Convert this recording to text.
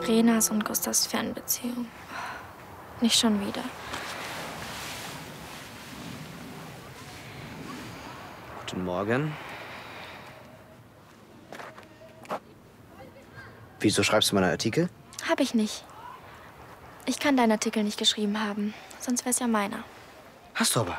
Renas und Gustavs Fernbeziehung. Nicht schon wieder. Guten Morgen. Wieso schreibst du meine Artikel? Hab ich nicht. Ich kann deinen Artikel nicht geschrieben haben. Sonst wär's ja meiner. Hast du aber.